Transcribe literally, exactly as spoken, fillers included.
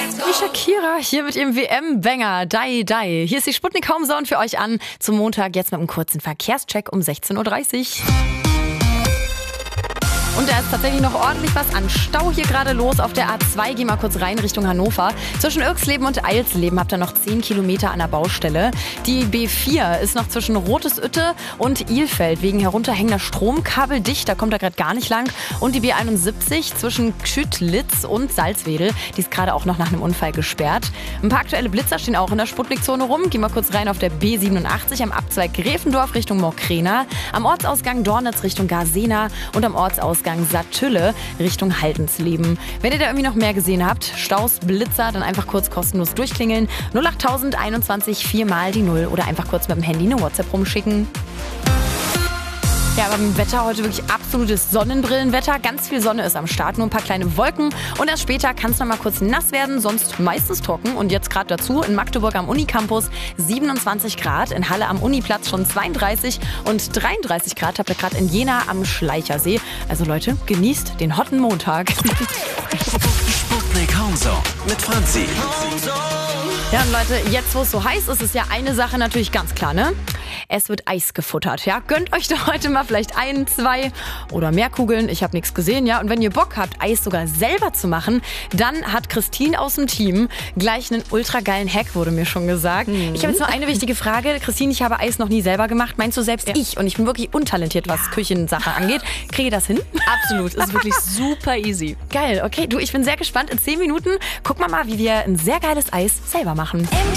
Die Shakira hier mit ihrem W M-Banger Die Die. Hier ist die Sputnik Home Zone für euch an. Zum Montag jetzt mit einem kurzen Verkehrscheck um sechzehn Uhr dreißig. Und da ist tatsächlich noch ordentlich was an Stau hier gerade los auf der A zwei. Geh mal kurz rein Richtung Hannover. Zwischen Irxleben und Eilsleben habt ihr noch zehn Kilometer an der Baustelle. Die B vier ist noch zwischen Rotesütte und Ilfeld wegen herunterhängender Stromkabel dicht. Da kommt er gerade gar nicht lang. Und die B einundsiebzig zwischen Schüttlitz und Salzwedel. Die ist gerade auch noch nach einem Unfall gesperrt. Ein paar aktuelle Blitzer stehen auch in der Sputnikzone rum. Geh mal kurz rein auf der B siebenundachtzig am Abzweig Gräfendorf Richtung Morkrena. Am Ortsausgang Dornitz Richtung Garsena und am Ortsausgang Sattülle Richtung Haltensleben. Wenn ihr da irgendwie noch mehr gesehen habt, Staus, Blitzer, dann einfach kurz kostenlos durchklingeln. null acht einundzwanzig vier mal die Null oder einfach kurz mit dem Handy eine WhatsApp rumschicken. Ja, aber im Wetter heute wirklich absolutes Sonnenbrillenwetter. Ganz viel Sonne ist am Start, nur ein paar kleine Wolken. Und erst später kann es noch mal kurz nass werden, sonst meistens trocken. Und jetzt gerade dazu in Magdeburg am Unicampus siebenundzwanzig Grad, in Halle am Uniplatz schon zweiunddreißig und dreiunddreißig Grad habt ihr gerade in Jena am Schleichersee. Also Leute, genießt den hotten Montag. Sputnik Home Zone mit Franzi. Ja, und Leute, jetzt wo es so heiß ist, ist ja eine Sache natürlich ganz klar, ne? Es wird Eis gefuttert, ja? Gönnt euch da heute mal vielleicht ein, zwei oder mehr Kugeln. Ich habe nichts gesehen, ja? Und wenn ihr Bock habt, Eis sogar selber zu machen, dann hat Christine aus dem Team gleich einen ultra geilen Hack, wurde mir schon gesagt. Mhm. Ich habe jetzt nur eine wichtige Frage. Christine, ich habe Eis noch nie selber gemacht. Meinst du selbst ja. ich, und ich bin wirklich untalentiert, was ja. Küchensache angeht, kriege das hin? Absolut, ist wirklich super easy. Geil, okay. Du, ich bin sehr gespannt. In zehn Minuten gucken wir mal, wie wir ein sehr geiles Eis selber machen.